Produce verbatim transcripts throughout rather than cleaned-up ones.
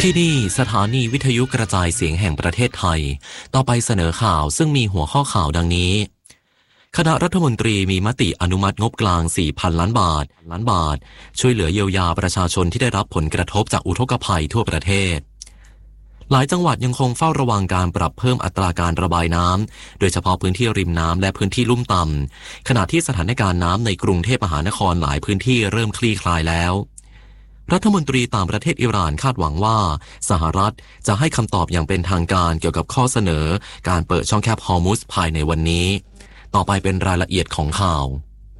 ที่นี่สถานีวิทยุกระจายเสียงแห่งประเทศไทยต่อไปเสนอข่าวซึ่งมีหัวข้อข่าวดังนี้คณะรัฐมนตรีมีมติอนุมัติงบกลาง สี่พัน ล้านบาทล้านบาทช่วยเหลือเยียวยาประชาชนที่ได้รับผลกระทบจากอุทกภัยทั่วประเทศหลายจังหวัดยังคงเฝ้าระวังการปรับเพิ่มอัตราการระบายน้ำโดยเฉพาะพื้นที่ริมน้ำและพื้นที่ลุ่มต่ำขณะที่สถานการณ์น้ำในกรุงเทพมหานครหลายพื้นที่เริ่มคลี่คลายแล้วรัฐมนตรีต่างประเทศอิหร่านคาดหวังว่าสหรัฐจะให้คำตอบอย่างเป็นทางการเกี่ยวกับข้อเสนอการเปิดช่องแคบฮอร์มุซภายในวันนี้ต่อไปเป็นรายละเอียดของข่าว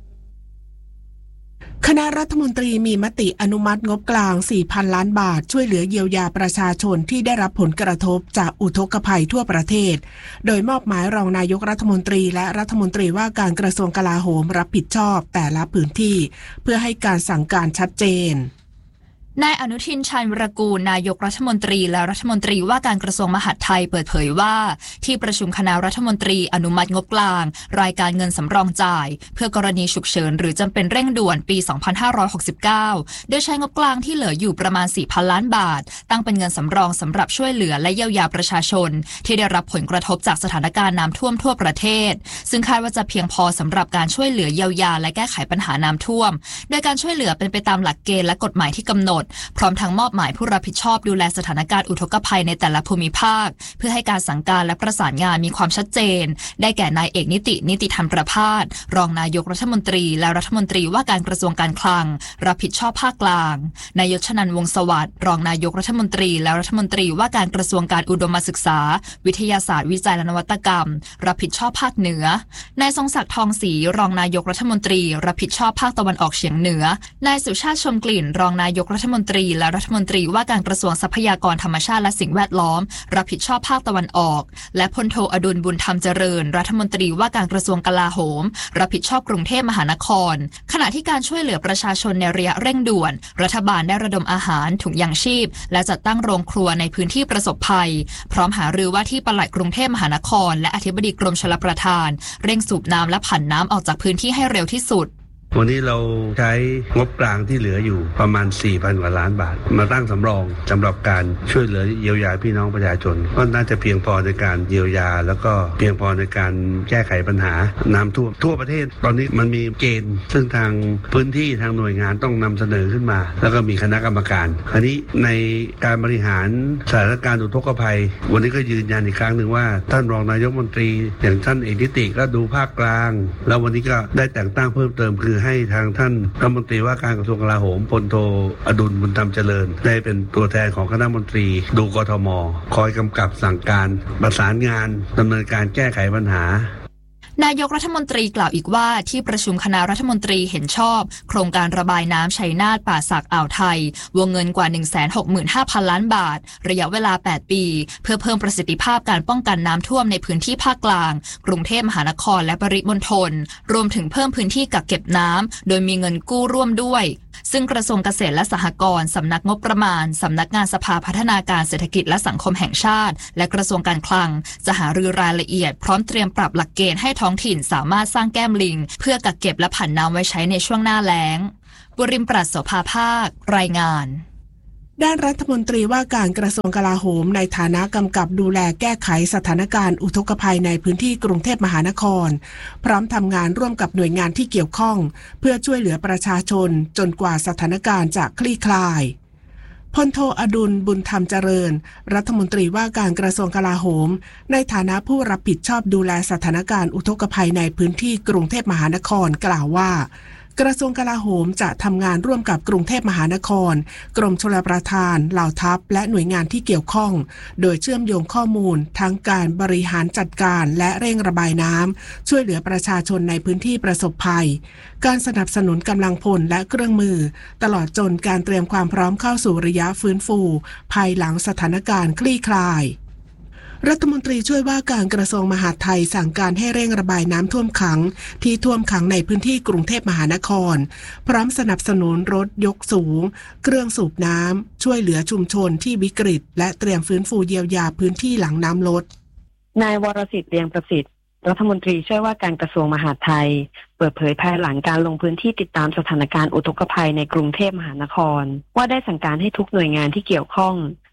คณะรัฐมนตรีมีมติอนุมัติงบกลาง สี่พัน ล้านบาทช่วยเหลือเยียวยาประชาชนที่ได้รับผลกระทบจากอุทกภัยทั่วประเทศโดยมอบหมายรองนายกรัฐมนตรีและรัฐมนตรีว่าการกระทรวงกลาโหมรับผิดชอบแต่ละพื้นที่เพื่อให้การสั่งการชัดเจนนายอนุทินชาญวิรากูลนายกรัฐมนตรีและรัฐมนตรีว่าการกระทรวงมหาดไทยเปิดเผยว่าที่ประชุมคณะรัฐมนตรีอนุมัติงบกลางรายการเงินสำรองจ่ายเพื่อกรณีฉุกเฉินหรือจำเป็นเร่งด่วนปีสองพันห้าร้อยหกสิบเก้าโดยใช้งบกลางที่เหลืออยู่ประมาณ สี่พัน ล้านบาทตั้งเป็นเงินสำรองสำหรับช่วยเหลือและเยียวยาประชาชนที่ได้รับผลกระทบจากสถานการณ์น้ำท่วมทั่วประเทศซึ่งคาดว่าจะเพียงพอสำหรับการช่วยเหลือเยียวยาและแก้ไขปัญหาน้ำท่วมโดยการช่วยเหลือเป็นไปตามหลักเกณฑ์และกฎหมายที่กำหนดพร้อมทั้งมอบหมายผู้รับผิดชอบดูแลสถานการณ์อุทกภัยในแต่ละภูมิภาคเพื่อให้การสั่งการและประสานงานมีความชัดเจนได้แก่นายเอกนิตินิติธรรมประภาสรองนายกรัฐมนตรีและรัฐมนตรีว่าการกระทรวงการคลังรับผิดชอบภาคกลางนายชนันท์วงศ์สวัสดิ์รองนายกรัฐมนตรีและรัฐมนตรีว่าการกระทรวงการอุดมศึกษาวิทยาศาสตร์วิจัยและนวัตกรรมรับผิดชอบภาคเหนือนายทรงศักดิ์ทองศรีรองนายกรัฐมนตรีรับผิดชอบภาคตะวันออกเฉียงเหนือนายสุชาติชมกลิ่นรองนายกรัฐมนตรีและรัฐมนตรีว่าการกระทรวงทรัพยากรธรรมชาติและสิ่งแวดล้อมรับผิดชอบภาคตะวันออกและพลโทอดุลบุญธรรมเจริญรัฐมนตรีว่าการกระทรวงกลาโหมรับผิดชอบกรุงเทพมหานครขณะที่การช่วยเหลือประชาชนในระยะเร่งด่วนรัฐบาลได้ระดมอาหารถุงยางชีพและจัดตั้งโรงครัวในพื้นที่ประสบภัยพร้อมหารือว่าที่ปลัดกรุงเทพมหานครและอธิบดีกรมชลประทานเร่งสูบน้ำและผันน้ำออกจากพื้นที่ให้เร็วที่สุดวันนี้เราใช้งบกลางที่เหลืออยู่ประมาณ สี่พัน กว่าล้านบาทมาตั้งสำรองสำหรับการช่วยเหลือเยียวยาพี่น้องประชาชนก็น่าจะเพียงพอในการเยียวยาแล้วก็เพียงพอในการแก้ไขปัญหาน้ำท่วมทั่วประเทศตอนนี้มันมีเกณฑ์ซึ่งทางพื้นที่ทางหน่วยงานต้องนำเสนอขึ้นมาแล้วก็มีคณะกรรมการอันนี้ในการบริหารสถานการณ์อุทกภัยวันนี้ก็ยืนยันอีกครั้งหนึ่งว่าท่านรองนายกรัฐมนตรีอย่างท่านเอกนิติก็ดูภาคกลางแล้ววันนี้ก็ได้แต่งตั้งเพิ่มเติมคือให้ทางท่านรัฐมนตรีว่าการกระทรวงกลาโหมพลโทอดุลบุญธรรมเจริญได้เป็นตัวแทนของคณะมนตรีดูกทมคอยกำกับสั่งการประสานงานดำเนินการแก้ไขปัญหานายกรัฐมนตรีกล่าวอีกว่าที่ประชุมคณะรัฐมนตรีเห็นชอบโครงการระบายน้ำชัยนาทป่าสักอ่าวไทยวงเงินกว่า หนึ่งแสนหกหมื่นห้าพัน ล้านบาทระยะเวลาแปดปีเพื่อเพิ่มประสิทธิภาพการป้องกันน้ำท่วมในพื้นที่ภาคกลางกรุงเทพมหานครและปริมณฑลรวมถึงเพิ่มพื้นที่กักเก็บน้ำโดยมีเงินกู้ร่วมด้วยซึ่งกระทรวงเกษตรและสหกรณ์สำนักงบประมาณสำนักงานสภาพัฒนาการเศรษฐกิจและสังคมแห่งชาติและกระทรวงการคลังจะหารือรายละเอียดพร้อมเตรียมปรับหลักเกณฑ์ให้ท้องถิ่นสามารถสร้างแก้มลิงเพื่อกักเก็บและผันน้ำไว้ใช้ในช่วงหน้าแล้งบุริมปราศโสภาภาครายงานด้านรัฐมนตรีว่าการกระทรวงกลาโหมในฐานะกำกับดูแลแก้ไขสถานการณ์อุทกภัยในพื้นที่กรุงเทพมหานครพร้อมทำงานร่วมกับหน่วยงานที่เกี่ยวข้องเพื่อช่วยเหลือประชาชนจนกว่าสถานการณ์จะคลี่คลายพลโทอดุลบุญธรรมเจริญรัฐมนตรีว่าการกระทรวงกลาโหมในฐานะผู้รับผิดชอบดูแลสถานการณ์อุทกภัยในพื้นที่กรุงเทพมหานครกล่าวว่ากระทรวงกลาโหมจะทำงานร่วมกับกรุงเทพมหานครกรมชลประทานเหล่าทัพและหน่วยงานที่เกี่ยวข้องโดยเชื่อมโยงข้อมูลทั้งการบริหารจัดการและเร่งระบายน้ำช่วยเหลือประชาชนในพื้นที่ประสบภัยการสนับสนุนกำลังพลและเครื่องมือตลอดจนการเตรียมความพร้อมเข้าสู่ระยะฟื้นฟูภายหลังสถานการณ์คลี่คลายรัฐมนตรีช่วยว่าการกระทรวงมหาดไทยสั่งการให้เร่งระบายน้ำท่วมขังที่ท่วมขังในพื้นที่กรุงเทพมหานครพร้อมสนับสนุนรถยกสูงเครื่องสูบน้ำช่วยเหลือชุมชนที่วิกฤตและเตรียมฟื้นฟูเยียวยาพื้นที่หลังน้ำลดนายวรสิทธิ์เลียงประสิทธิ์รัฐมนตรีช่วยว่าการกระทรวงมหาดไทยเปิดเผยภายหลังการลงพื้นที่ติดตามสถานการณ์อุทกภัยในกรุงเทพมหานครว่าได้สั่งการให้ทุกหน่วยงานที่เกี่ยวข้อง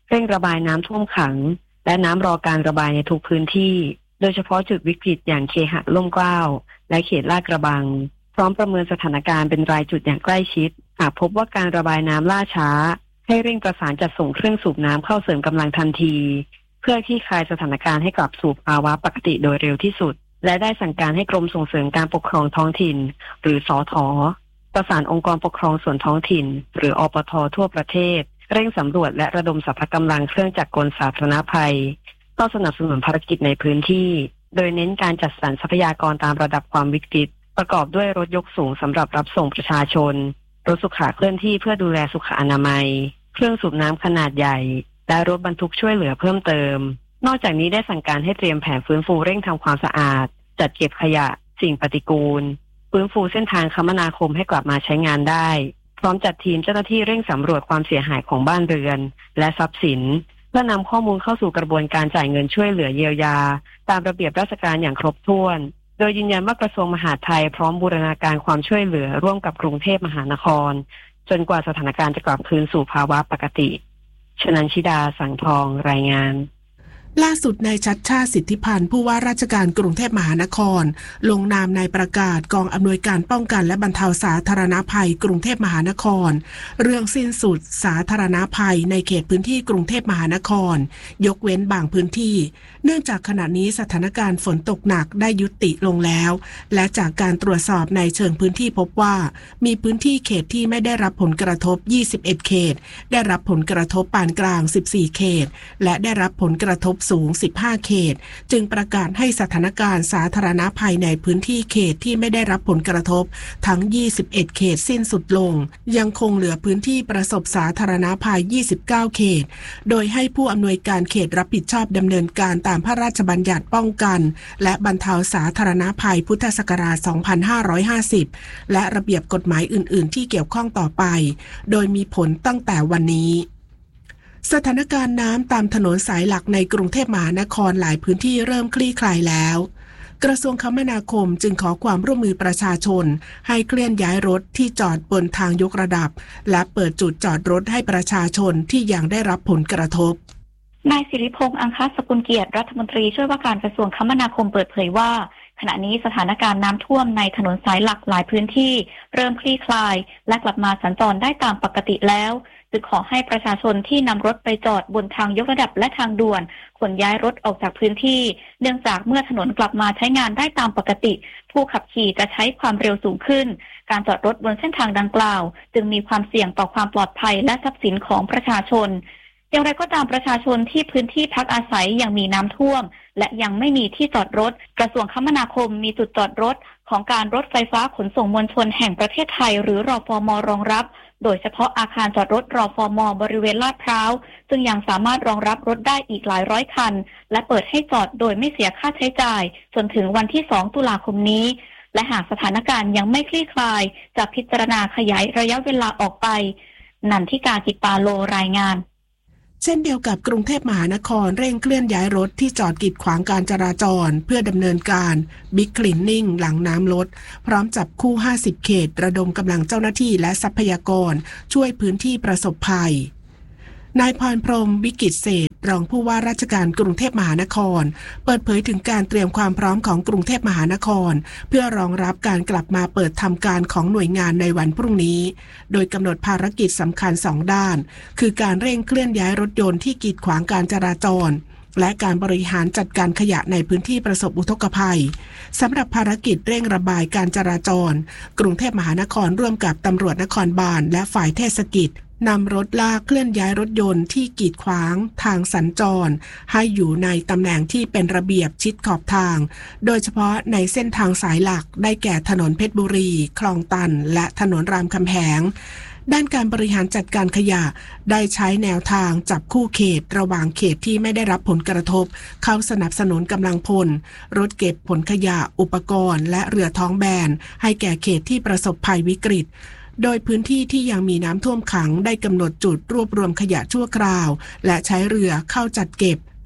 เร่งระบายน้ำท่วมขังและน้ำรอการระบายในทุกพื้นที่โดยเฉพาะจุดวิกฤตอย่างเคหะร่มเกล้าและเขตลาดกระบังพร้อมประเมินสถานการณ์เป็นรายจุดอย่างใกล้ชิดหากพบว่าการระบายน้ำล่าช้าให้เร่งประสานจัดส่งเครื่องสูบน้ำเข้าเสริมกำลังทันทีเพื่อคลี่คลายสถานการณ์ให้กลับสู่ภาวะปกติโดยเร็วที่สุดและได้สั่งการให้กรมส่งเสริมการปกครองท้องถิ่นหรือสท.ประสานองค์กรปกครองส่วนท้องถิ่นหรืออปท.ทั่วประเทศเร่งสำรวจและระดมสรรพกำลังเครื่องจักรกลสาธารณภัยเข้าสนับสนุนภารกิจในพื้นที่โดยเน้นการจัดสรรทรัพยากรตามระดับความวิกฤตประกอบด้วยรถยกสูงสำหรับรับส่งประชาชนรถสุขาเคลื่อนที่เพื่อดูแลสุขอนามัยเครื่องสูบน้ำขนาดใหญ่และรถบรรทุกช่วยเหลือเพิ่มเติมนอกจากนี้ได้สั่งการให้เตรียมแผนฟื้นฟูเร่งทำความสะอาดจัดเก็บขยะสิ่งปฏิกูลฟื้นฟูเส้นทางคมนาคมให้กลับมาใช้งานได้พร้อมจัดทีมเจ้าหน้าที่เร่งสำรวจความเสียหายของบ้านเรือนและทรัพย์สินเพื่อนำข้อมูลเข้าสู่กระบวนการจ่ายเงินช่วยเหลือเยียวยาตามระเบียบราชการอย่างครบถ้วนโดยยืนยันว่ากระทรวงมหาดไทยพร้อมบูรณาการความช่วยเหลือร่วมกับกรุงเทพมหานครจนกว่าสถานการณ์จะกลับคืนสู่ภาวะปกติชนันชิดาสังทองรายงานล่าสุดนายชัชชาติสิทธิพันธ์ผู้ว่าราชการกรุงเทพมหานครลงนามในประกาศกองอำนวยการป้องกันและบรรเทาสาธารณภัยกรุงเทพมหานครเรื่องสิ้นสุดสาธารณภัยในเขตพื้นที่กรุงเทพมหานครยกเว้นบางพื้นที่เนื่องจากขณะนี้สถานการณ์ฝนตกหนักได้ยุติลงแล้วและจากการตรวจสอบในเชิงพื้นที่พบว่ามีพื้นที่เขตที่ไม่ได้รับผลกระทบยี่สิบเอ็ดเขตได้รับผลกระทบปานกลางสิบสี่เขตและได้รับผลกระทบสูงสิบห้าเขตจึงประกาศให้สถานการณ์สาธารณภัยในพื้นที่เขตที่ไม่ได้รับผลกระทบทั้งยี่สิบเอ็ดเขตสิ้นสุดลงยังคงเหลือพื้นที่ประสบสาธารณภัยยี่สิบเก้าเขตโดยให้ผู้อำนวยการเขตรับผิดชอบดำเนินการตามพระราชบัญญัติป้องกันและบรรเทาสาธารณภัยพุทธศักราชสองพันห้าร้อยห้าสิบและระเบียบกฎหมายอื่นๆที่เกี่ยวข้องต่อไปโดยมีผลตั้งแต่วันนี้สถานการณ์น้ำตามถนนสายหลักในกรุงเทพมหานครหลายพื้นที่เริ่มคลี่คลายแล้วกระทรวงคมนาคมจึงขอความร่วมมือประชาชนให้เคลื่อนย้ายรถที่จอดบนทางยกระดับและเปิดจุดจอดรถให้ประชาชนที่ยังได้รับผลกระทบนายสิริพงษ์อังคสกุลเกียรติรัฐมนตรีช่วยว่าการกระทรวงคมนาคมเปิดเผยว่าขณะนี้สถานการณ์น้ำท่วมในถนนสายหลักหลายพื้นที่เริ่มคลี่คลายและกลับมาสัญจรได้ตามปกติแล้วจึงขอให้ประชาชนที่นำรถไปจอดบนทางยกระดับและทางด่วนขนย้ายรถออกจากพื้นที่เนื่องจากเมื่อถนนกลับมาใช้งานได้ตามปกติผู้ขับขี่จะใช้ความเร็วสูงขึ้นการจอดรถบนเส้นทางดังกล่าวจึงมีความเสี่ยงต่อความปลอดภัยและทรัพย์สินของประชาชนอย่างไรก็ตามประชาชนที่พื้นที่พักอาศัยยังมีน้ำท่วมและยังไม่มีที่จอดรถกระทรวงคมนาคมมีจุดจอดรถของการรถไฟฟ้าขนส่งมวลชนแห่งประเทศไทยหรือรฟม.รองรับโดยเฉพาะอาคารจอดรถรฟม.บริเวณลาดพร้าวซึ่งยังสามารถรองรับรถได้อีกหลายร้อยคันและเปิดให้จอดโดยไม่เสียค่าใช้จ่ายจนถึงวันที่สองตุลาคมนี้และหากสถานการณ์ยังไม่คลี่คลายจะพิจารณาขยายระยะเวลาออกไปนันทิกากิปาโลรายงานเช่นเดียวกับกรุงเทพมหานครเร่งเคลื่อนย้ายรถที่จอดกีดขวางการจราจรเพื่อดำเนินการบิ๊กคลีนนิ่งหลังน้ำลดพร้อมจับคู่ห้าสิบเขตระดมกำลังเจ้าหน้าที่และทรัพยากรช่วยพื้นที่ประสบภัยนายพรพรหมวิกิตเศรษฐ์รองผู้ว่าราชการกรุงเทพมหานครเปิดเผยถึงการเตรียมความพร้อมของกรุงเทพมหานครเพื่อรองรับการกลับมาเปิดทำการของหน่วยงานในวันพรุ่งนี้โดยกำหนดภารกิจสำคัญสองด้านคือการเร่งเคลื่อนย้ายรถยนต์ที่กีดขวางการจราจรและการบริหารจัดการขยะในพื้นที่ประสบอุทกภัยสำหรับภารกิจเร่งระบายการจราจรกรุงเทพมหานครร่วมกับตำรวจนครบาลและฝ่ายเทศกิจนำรถลากเคลื่อนย้ายรถยนต์ที่กีดขวางทางสัญจรให้อยู่ในตำแหน่งที่เป็นระเบียบชิดขอบทางโดยเฉพาะในเส้นทางสายหลักได้แก่ถนนเพชรบุรีคลองตันและถนนรามคำแหงด้านการบริหารจัดการขยะได้ใช้แนวทางจับคู่เขตระหว่างเขตที่ไม่ได้รับผลกระทบเข้าสนับสนุนกำลังพลรถเก็บผลขยะอุปกรณ์และเรือท้องแบนให้แก่เขตที่ประสบภัยวิกฤตโดยพื้นที่ที่ยังมีน้ำท่วมขังได้กำหนดจุดรวบรวมขยะชั่วคราวและใช้เรือเข้าจัดเก็บ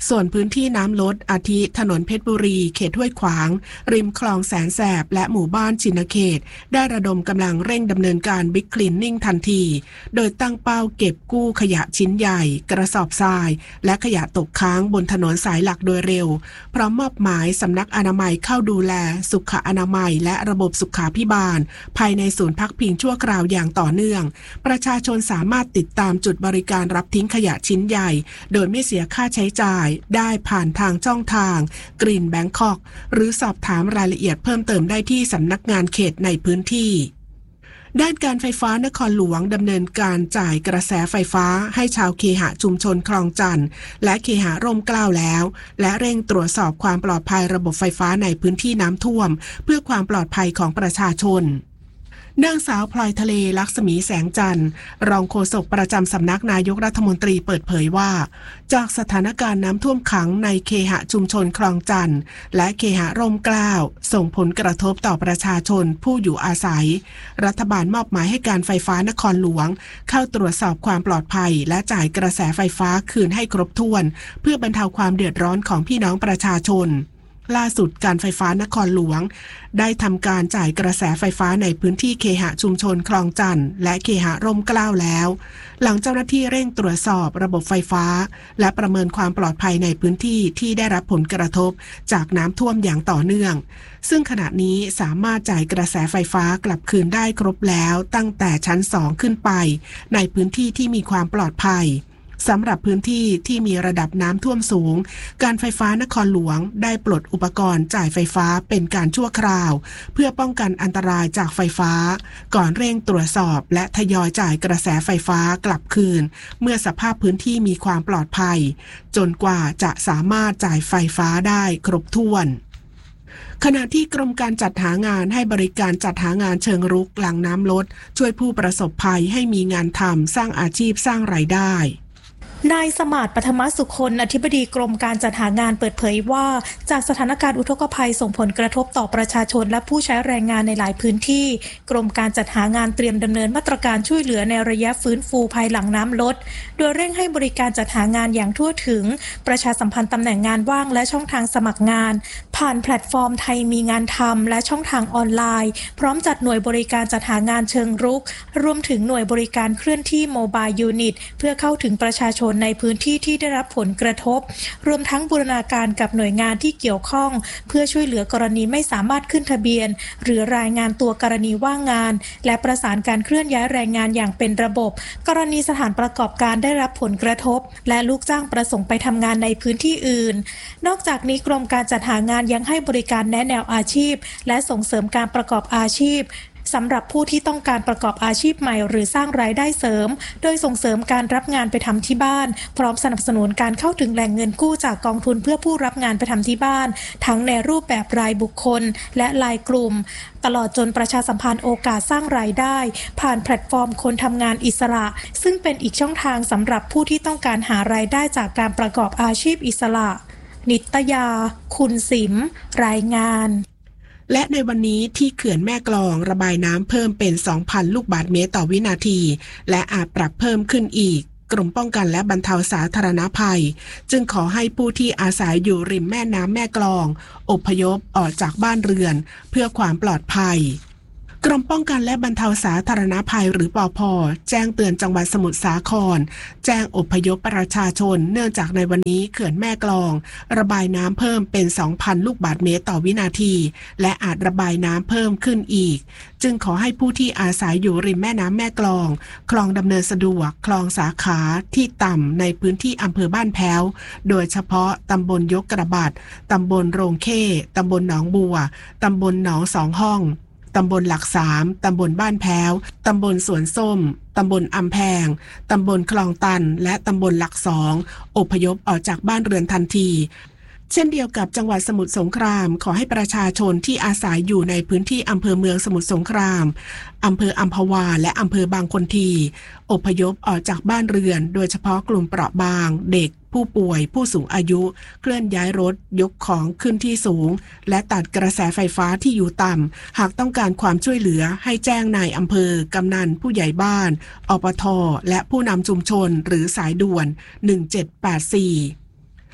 ส่วนพื้นที่น้ำลดอาทิถนนเพชรบุรีเขตห้วยขวางริมคลองแสนแสบและหมู่บ้านชินเขตได้ระดมกำลังเร่งดำเนินการบิ๊กคลีนนิ่งทันทีโดยตั้งเป้าเก็บกู้ขยะชิ้นใหญ่กระสอบทรายและขยะตกค้างบนถนนสายหลักโดยเร็วพร้อมมอบหมายสำนักอนามัยเข้าดูแลสุขอนามัยและระบบสุขาภิบาลภายในศูนย์พักพิงชั่วคราวอย่างต่อเนื่องประชาชนสามารถติดตามจุดบริการรับทิ้งขยะชิ้นใหญ่โดยไม่เสียค่าใช้จ่ายได้ผ่านทางช่องทาง Green Bangkok หรือสอบถามรายละเอียดเพิ่มเติมได้ที่สำนักงานเขตในพื้นที่ด้านการไฟฟ้านครหลวงดำเนินการจ่ายกระแสไฟฟ้าให้ชาวเคหะชุมชนคลองจันทร์และเคหะร่มเกล้าแล้วและเร่งตรวจสอบความปลอดภัยระบบไฟฟ้าในพื้นที่น้ำท่วมเพื่อความปลอดภัยของประชาชนนางสาวพลอยทะเลลักษมีแสงจันทร์รองโฆษกประจำสำนักนายกรัฐมนตรีเปิดเผยว่าจากสถานการณ์น้ำท่วมขังในเคหะชุมชนคลองจันทร์และเคหะร่มเกล้าส่งผลกระทบต่อประชาชนผู้อยู่อาศัยรัฐบาลมอบหมายให้การไฟฟ้านครหลวงเข้าตรวจสอบความปลอดภัยและจ่ายกระแสไฟฟ้าคืนให้ครบถ้วนเพื่อบรรเทาความเดือดร้อนของพี่น้องประชาชนล่าสุดการไฟฟ้านครหลวงได้ทำการจ่ายกระแสไฟฟ้าในพื้นที่เคหะชุมชนคลองจันทร์และเคหะร่มเกล้าแล้วหลังเจ้าหน้าที่เร่งตรวจสอบระบบไฟฟ้าและประเมินความปลอดภัยในพื้นที่ที่ได้รับผลกระทบจากน้ำท่วมอย่างต่อเนื่องซึ่งขณะนี้สามารถจ่ายกระแสไฟฟ้ากลับคืนได้ครบแล้วตั้งแต่ชั้นสองขึ้นไปในพื้นที่ที่มีความปลอดภัยสำหรับพื้นที่ที่มีระดับน้ำท่วมสูงการไฟฟ้านครหลวงได้ปลดอุปกรณ์จ่ายไฟฟ้าเป็นการชั่วคราวเพื่อป้องกันอันตรายจากไฟฟ้าก่อนเร่งตรวจสอบและทยอยจ่ายกระแสไฟฟ้ากลับคืนเมื่อสภาพพื้นที่มีความปลอดภัยจนกว่าจะสามารถจ่ายไฟฟ้าได้ครบถ้วนขณะที่กรมการจัดหางานให้บริการจัดหางานเชิงรุกหลังน้ำลดช่วยผู้ประสบภัยให้มีงานทำสร้างอาชีพสร้างรายได้นายสมาร์ท ปฐมสุคนอธิบดีกรมการจัดหางานเปิดเผยว่าจากสถานการณ์อุทกภัยส่งผลกระทบต่อประชาชนและผู้ใช้แรงงานในหลายพื้นที่กรมการจัดหางานเตรียมดำเนินมาตรการช่วยเหลือในระยะฟื้นฟูภายหลังน้ำลดโดยเร่งให้บริการจัดหางานอย่างทั่วถึงประชาสัมพันธ์ตำแหน่งงานว่างและช่องทางสมัครงานผ่านแพลตฟอร์มไทยมีงานทำและช่องทางออนไลน์พร้อมจัดหน่วยบริการจัดหางานเชิงรุกรวมถึงหน่วยบริการเคลื่อนที่โมบายยูนิตเพื่อเข้าถึงประชาชนในพื้นที่ที่ได้รับผลกระทบรวมทั้งบูรณาการกับหน่วยงานที่เกี่ยวข้องเพื่อช่วยเหลือกรณีไม่สามารถขึ้นทะเบียนหรือรายงานตัวกรณีว่างงานและประสานการเคลื่อนย้ายแรงงานอย่างเป็นระบบกรณีสถานประกอบการได้รับผลกระทบและลูกจ้างประสงค์ไปทำงานในพื้นที่อื่นนอกจากนี้กรมการจัดหางานยังให้บริการแนะแนวอาชีพและส่งเสริมการประกอบอาชีพสำหรับผู้ที่ต้องการประกอบอาชีพใหม่หรือสร้างรายได้เสริมโดยส่งเสริมการรับงานไปทำที่บ้านพร้อมสนับสนุนการเข้าถึงแหล่งเงินกู้จากกองทุนเพื่อผู้รับงานไปทำที่บ้านทั้งในรูปแบบรายบุคคลและรายกลุ่มตลอดจนประชาสัมพันธ์โอกาสสร้างรายได้ผ่านแพลตฟอร์มคนทำงานอิสระซึ่งเป็นอีกช่องทางสำหรับผู้ที่ต้องการหารายได้จากการประกอบอาชีพอิสระนิตยาคุณสิมรายงานและในวันนี้ที่เขื่อนแม่กลองระบายน้ำเพิ่มเป็น สองพัน ลูกบาศก์เมตรต่อวินาทีและอาจปรับเพิ่มขึ้นอีกกรมป้องกันและบรรเทาสาธารณภัยจึงขอให้ผู้ที่อาศัยอยู่ริมแม่น้ำแม่กลองอพยพออกจากบ้านเรือนเพื่อความปลอดภัยกรมป้องกันและบรรเทาสาธารณภัยหรือปภ.แจ้งเตือนจังหวัดสมุทรสาครแจ้งอพยพประชาชนเนื่องจากในวันนี้เขื่อนแม่กลองระบายน้ำเพิ่มเป็น สองพัน ลูกบาศก์เมตรต่อวินาทีและอาจระบายน้ำเพิ่มขึ้นอีกจึงขอให้ผู้ที่อาศัยอยู่ริมแม่น้ำแม่กลองคลองดำเนินสะดวกคลองสาขาที่ต่ำในพื้นที่อำเภอบ้านแพ้วโดยเฉพาะตำบลยกกระบาดตำบลโรงเข้ตำบลหนองบัวตำบลหนองสองห้องตำบลหลักสามตำบลบ้านแพ้วตำบลสวนส้มตำบลอำแพงตำบลคลองตันและตำบลหลักสองอพยพออกจากบ้านเรือนทันทีเช่นเดียวกับจังหวัดสมุทรสงครามขอให้ประชาชนที่อาศัยอยู่ในพื้นที่อำเภอเมืองสมุทรสงครามอำเภออัมพวาและอำเภอบางคนทีอพยพออกจากบ้านเรือนโดยเฉพาะกลุ่มเปราะบางเด็กผู้ป่วยผู้สูงอายุเคลื่อนย้ายรถยกของขึ้นที่สูงและตัดกระแสไฟฟ้าที่อยู่ต่ำหากต้องการความช่วยเหลือให้แจ้งนายอำเภอกำนันผู้ใหญ่บ้านอปท.และผู้นำชุมชนหรือสายด่วนหนึ่งเจ็ดแปดสี่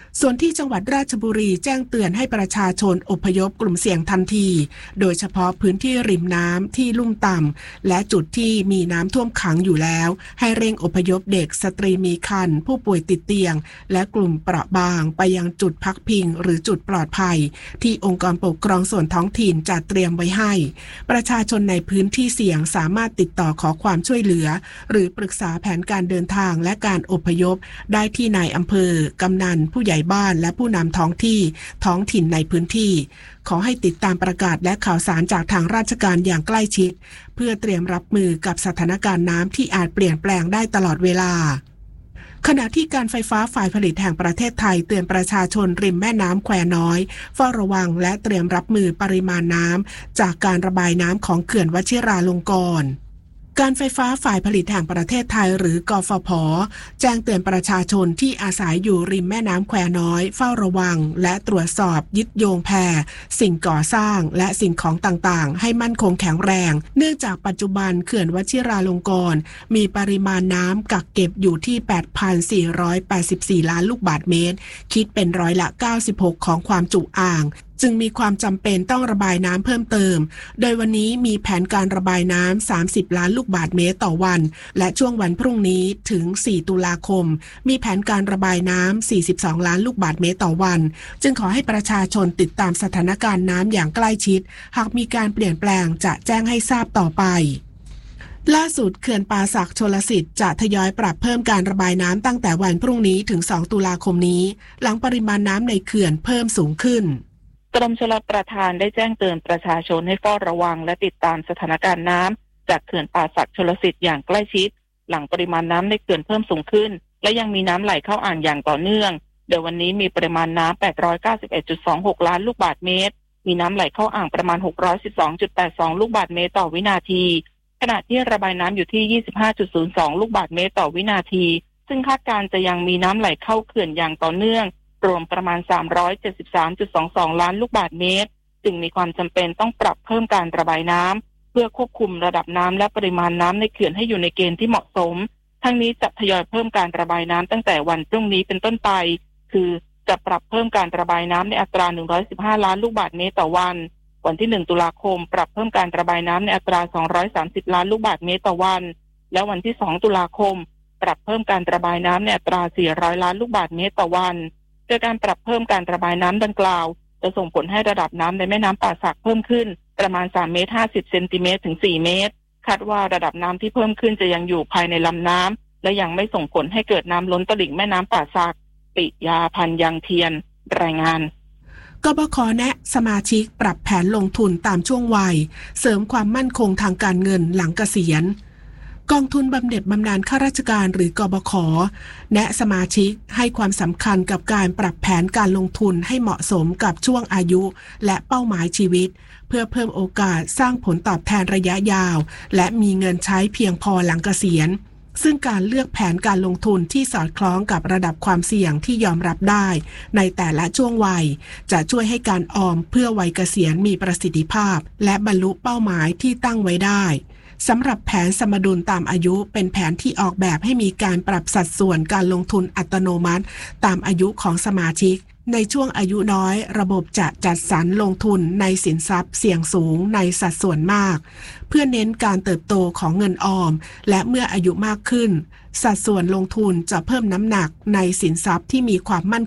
ส่วนที่จังหวัดราชบุรีแจ้งเตือนให้ประชาชนอพยพกลุ่มเสี่ยงทันทีโดยเฉพาะพื้นที่ริมน้ำที่ลุ่มต่ำและจุดที่มีน้ำท่วมขังอยู่แล้วให้เร่งอพยพเด็กสตรีมีครรภ์ผู้ป่วยติดเตียงและกลุ่มเปราะบางไปยังจุดพักพิงหรือจุดปลอดภัยที่องค์กรปกครองส่วนท้องถิ่นจัดเตรียมไว้ให้ประชาชนในพื้นที่เสี่ยงสามารถติดต่อขอความช่วยเหลือหรือปรึกษาแผนการเดินทางและการอพยพได้ที่นายอำเภอกำนันผู้ใหญ่บ้านและผู้นำท้องที่ท้องถิ่นในพื้นที่ขอให้ติดตามประกาศและข่าวสารจากทางราชการอย่างใกล้ชิดเพื่อเตรียมรับมือกับสถานการณ์น้ำที่อาจเปลี่ยนแปลงได้ตลอดเวลาขณะที่การไฟฟ้าฝ่ายผลิตแห่งประเทศไทยเตือนประชาชนริมแม่น้ำแควน้อยเฝ้าระวังและเตรียมรับมือปริมาณน้ำจากการระบายน้ำของเขื่อนวชิราลงกรณ์การไฟฟ้าฝ่ายผลิตแห่งประเทศไทยหรือกฟผ.แจ้งเตือนประชาชนที่อาศัยอยู่ริมแม่น้ำแควน้อยเฝ้าระวังและตรวจสอบยึดโยงแพสิ่งก่อสร้างและสิ่งของต่างๆให้มั่นคงแข็งแรงเนื่องจากปัจจุบันเขื่อนวชิราลงกรณ์มีปริมาณน้ำกักเก็บอยู่ที่ แปดพันสี่ร้อยแปดสิบสี่ ล้านลูกบาศก์เมตรคิดเป็นร้อยละเก้าสิบหกของความจุอ่างจึงมีความจำเป็นต้องระบายน้ำเพิ่มเติมโดยวันนี้มีแผนการระบายน้ำสามสิบล้านลูกบาศก์เมตรต่อวันและช่วงวันพรุ่งนี้ถึงสี่ตุลาคมมีแผนการระบายน้ำสี่สิบสองล้านลูกบาศก์เมตรต่อวันจึงขอให้ประชาชนติดตามสถานการณ์น้ำอย่างใกล้ชิดหากมีการเปลี่ยนแปลงจะแจ้งให้ทราบต่อไปล่าสุดเขื่อนป่าสักชลสิทธิ์จะทยอยปรับเพิ่มการระบายน้ำตั้งแต่วันพรุ่งนี้ถึงสองตุลาคมนี้หลังปริมาณน้ำในเขื่อนเพิ่มสูงขึ้นกรมชลประทานได้แจ้งเตือนประชาชนให้เฝ้าระวังและติดตามสถานการณ์น้ำจากเขื่อนป่าสักชลสิทธิ์อย่างใกล้ชิดหลังปริมาณน้ำในเขื่อนเพิ่มสูงขึ้นและยังมีน้ำไหลเข้าอ่างอย่างต่อเนื่องโดยวันนี้มีปริมาณน้ำ แปดร้อยเก้าสิบเอ็ดจุดสองหก ล้านลูกบาศก์เมตรมีน้ำไหลเข้าอ่างประมาณ หกร้อยสิบสองจุดแปดสอง ลูกบาศก์เมตรต่อวินาทีขณะที่ระบายน้ำอยู่ที่ ยี่สิบห้าจุดศูนย์สอง ลูกบาศก์เมตรต่อวินาทีซึ่งคาดการณ์จะยังมีน้ำไหลเข้าเขื่อนอย่างต่อเนื่องรวมประมาณ สามร้อยเจ็ดสิบสามจุดสองสอง ล้านลูกบาศก์เมตรจึงมีความจำเป็นต้องปรับเพิ่มการระบายน้ำเพื่อควบคุมระดับน้ำและปริมาณน้ำในเขื่อนให้อยู่ในเกณฑ์ที่เหมาะสมทั้งนี้จะทยอยเพิ่มการระบายน้ำตั้งแต่วันพรุ่งนี้เป็นต้นไปคือจะปรับเพิ่มการระบายน้ำในอัตราหนึ่งร้อยสิบห้าล้านลูกบาศก์เมตรต่อวันวันที่หนึ่งตุลาคมปรับเพิ่มการระบายน้ำในอัตราสองร้อยสามสิบล้านลูกบาศก์เมตรต่อวันและวันที่สองตุลาคมปรับเพิ่มการระบายน้ำในอัตราสี่ร้อยล้านลูกบาศก์เมตรต่อวันโดยการปรับเพิ่มการระบายน้ำดังกล่าวจะส่งผลให้ระดับน้ำในแม่น้ำป่าสักเพิ่มขึ้นประมาณสามเมตรห้าสิบเซนติเมตรถึงสี่เมตรคาดว่าระดับน้ำที่เพิ่มขึ้นจะยังอยู่ภายในลำน้ำและยังไม่ส่งผลให้เกิดน้ำล้นตลิ่งแม่น้ำป่าสักปิยาพันธ์ยังเทียนรายงานกบข.แนะสมาชิกปรับแผนลงทุนตามช่วงวัยเสริมความมั่นคงทางการเงินหลังเกษียณกองทุนบำเหน็จบำนาญข้าราชการหรือกบข.แนะสมาชิกให้ความสำคัญกับการปรับแผนการลงทุนให้เหมาะสมกับช่วงอายุและเป้าหมายชีวิตเพื่อเพิ่มโอกาสสร้างผลตอบแทนระยะยาวและมีเงินใช้เพียงพอหลังเกษียณซึ่งการเลือกแผนการลงทุนที่สอดคล้องกับระดับความเสี่ยงที่ยอมรับได้ในแต่ละช่วงวัยจะช่วยให้การออมเพื่อวัยเกษียณมีประสิทธิภาพและบรรลุเป้าหมายที่ตั้งไว้ได้สำหรับแผนสมดุลตามอายุเป็นแผนที่ออกแบบให้มีการปรับสัดส่วนการลงทุนอัตโนมัติตามอายุของสมาชิกในช่วงอายุน้อยระบบจะจัดสรรลงทุนในสินทรัพย์เสี่ยงสูงในสัดส่วนมากเพื่อเน้นการเติบโตของเงินออมและเมื่ออายุมากขึ้นสัดส่วนลงทุนจะเพิ่มน้ำหนักในสินทรัพย์ที่มีความมั่น